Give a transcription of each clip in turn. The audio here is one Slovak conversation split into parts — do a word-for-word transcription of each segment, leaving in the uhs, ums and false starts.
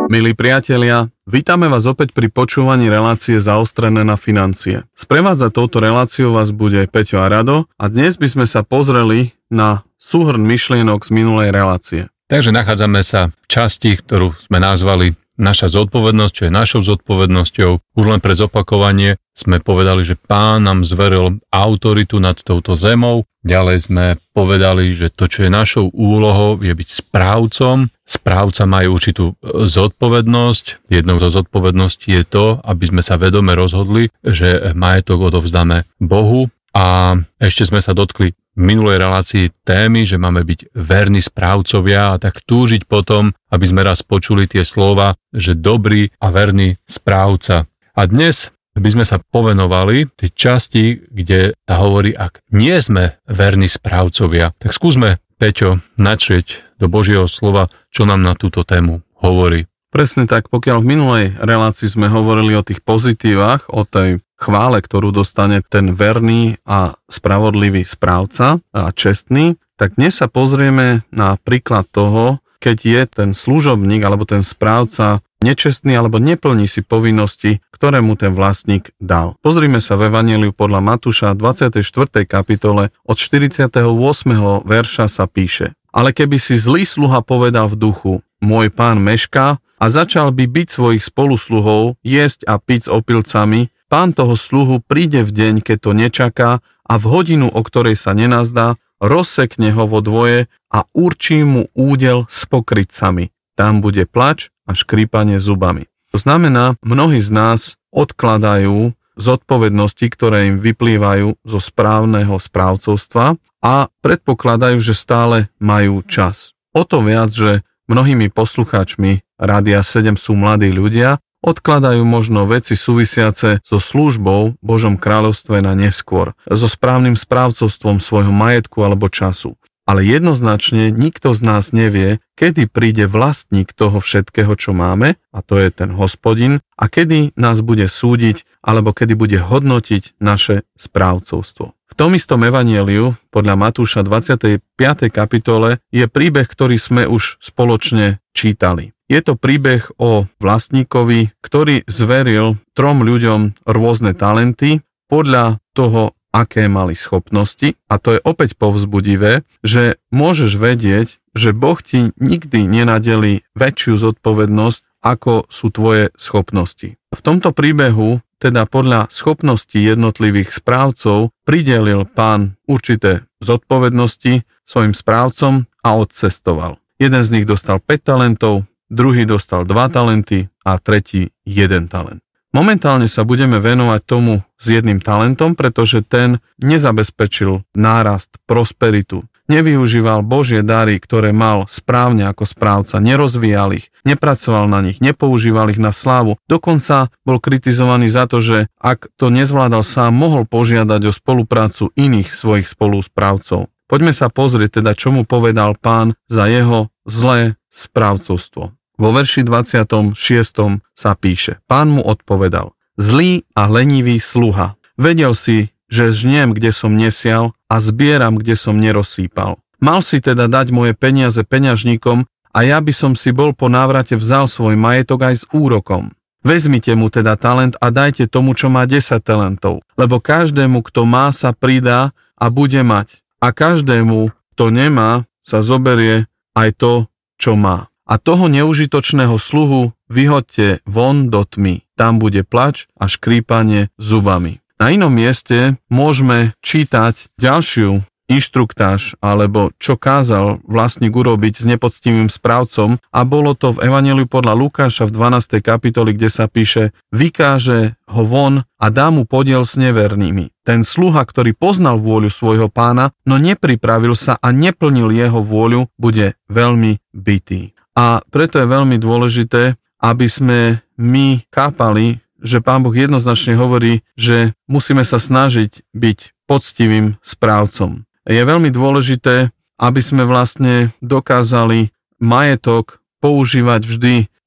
Milí priatelia, vítame vás opäť pri počúvaní relácie Zaostrené na financie. Sprevádzať touto reláciou vás bude Peťo a Rado a dnes by sme sa pozreli na súhrn myšlienok z minulej relácie. Takže nachádzame sa v časti, ktorú sme nazvali Naša zodpovednosť, čo je našou zodpovednosťou. Už len pre zopakovanie sme povedali, že Pán nám zveril autoritu nad touto zemou. Ďalej sme povedali, že to, čo je našou úlohou, je byť správcom. Správca má určitú zodpovednosť. Jednou zo zodpovedností je to, aby sme sa vedome rozhodli, že majetok odovzdáme Bohu. A ešte sme sa dotkli v minulej relácii témy, že máme byť verní správcovia a tak túžiť potom, aby sme raz počuli tie slova, že dobrý a verný správca. A dnes by sme sa povenovali tej časti, kde tá hovorí, ak nie sme verní správcovia, tak skúsme, Peťo, načrieť do Božieho slova, čo nám na túto tému hovorí. Presne tak, pokiaľ v minulej relácii sme hovorili o tých pozitívach, o tej chvále, ktorú dostane ten verný a spravodlivý správca a čestný, tak dnes sa pozrieme na príklad toho, keď je ten služobník alebo ten správca nečestný alebo neplní si povinnosti, ktoré mu ten vlastník dal. Pozrime sa v Evanjeliu podľa Matúša dvadsiatej štvrtej kapitole od štyridsiateho ôsmeho verša sa píše: Ale keby si zlý sluha povedal v duchu, môj pán mešká, a začal by byť svojich spolusluhov, jesť a piť s opilcami, pán toho sluhu príde v deň, keď to nečaká, a v hodinu, o ktorej sa nenazdá, rozsekne ho vo dvoje a určí mu údel s pokrytcami. Tam bude plač a škrípanie zubami. To znamená, mnohí z nás odkladajú zodpovednosti, ktoré im vyplývajú zo správneho správcovstva a predpokladajú, že stále majú čas. O to viac, že mnohými poslucháčmi Rádia sedem sú mladí ľudia, odkladajú možno veci súvisiace so službou v Božom kráľovstve na neskôr, so správnym správcovstvom svojho majetku alebo času. Ale jednoznačne nikto z nás nevie, kedy príde vlastník toho všetkého, čo máme, a to je ten Hospodin, a kedy nás bude súdiť, alebo kedy bude hodnotiť naše správcovstvo. V tom istom Evanjeliu, podľa Matúša dvadsiatej piatej kapitole, je príbeh, ktorý sme už spoločne čítali. Je to príbeh o vlastníkovi, ktorý zveril trom ľuďom rôzne talenty podľa toho, aké mali schopnosti. A to je opäť povzbudivé, že môžeš vedieť, že Boh ti nikdy nenadelí väčšiu zodpovednosť, ako sú tvoje schopnosti. V tomto príbehu, teda podľa schopností jednotlivých správcov, pridelil Pán určité zodpovednosti svojim správcom a odcestoval. Jeden z nich dostal päť talentov, druhý dostal dva talenty a tretí jeden talent. Momentálne sa budeme venovať tomu s jedným talentom, pretože ten nezabezpečil nárast, prosperitu. Nevyužíval Božie dary, ktoré mal správne ako správca, nerozvíjal ich, nepracoval na nich, nepoužíval ich na slávu. Dokonca bol kritizovaný za to, že ak to nezvládal sám, mohol požiadať o spoluprácu iných svojich spolusprávcov. Poďme sa pozrieť teda, čo mu povedal Pán za jeho zlé správcovstvo. Vo verši dvadsiatom šiestom sa píše: Pán mu odpovedal: Zlý a lenivý sluha, vedel si, že žnem, kde som nesial, a zbieram, kde som nerozsýpal. Mal si teda dať moje peniaze peňažníkom a ja by som si bol po návrate vzal svoj majetok aj s úrokom. Vezmite mu teda talent a dajte tomu, čo má desať talentov, lebo každému, kto má, sa pridá a bude mať, a každému, kto nemá, sa zoberie aj to, čo má. A toho neužitočného sluhu vyhoďte von do tmy. Tam bude plač a škrípanie zubami. Na inom mieste môžeme čítať ďalšiu inštruktáž, alebo čo kázal vlastník urobiť s nepoctivým správcom, a bolo to v Evanjeliu podľa Lukáša v dvanástej kapitoli, kde sa píše: Vykáže ho von a dá mu podiel s nevernými. Ten sluha, ktorý poznal vôľu svojho pána, no nepripravil sa a neplnil jeho vôľu, bude veľmi bitý. A preto je veľmi dôležité, aby sme my chápali, že Pán Boh jednoznačne hovorí, že musíme sa snažiť byť poctivým správcom. Je veľmi dôležité, aby sme vlastne dokázali majetok používať vždy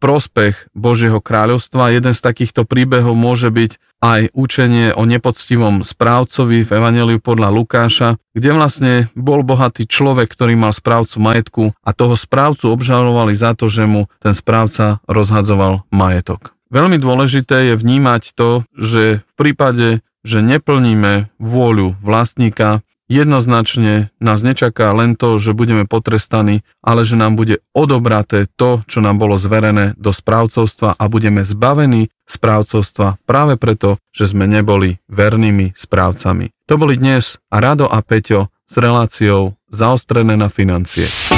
prospech Božieho kráľovstva. Jeden z takýchto príbehov môže byť aj učenie o nepoctivom správcovi v Evanjeliu podľa Lukáša, kde vlastne bol bohatý človek, ktorý mal správcu majetku a toho správcu obžalovali za to, že mu ten správca rozhadzoval majetok. Veľmi dôležité je vnímať to, že v prípade, že neplníme vôľu vlastníka, jednoznačne nás nečaká len to, že budeme potrestaní, ale že nám bude odobraté to, čo nám bolo zverené do správcovstva a budeme zbavení správcovstva práve preto, že sme neboli vernými správcami. To boli dnes Rado a Peťo s reláciou Zaostrené na financie.